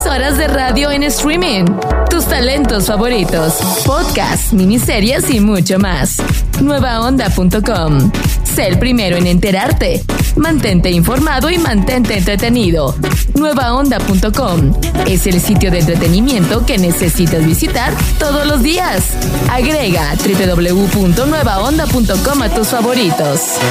emisoras de radio en streaming, tus talentos favoritos, podcasts, miniseries y mucho más. Nuevaonda.com. Sé el primero en enterarte. Mantente informado y mantente entretenido. Nuevaonda.com es el sitio de entretenimiento que necesitas visitar todos los días. Agrega www.nuevaonda.com a tus favoritos.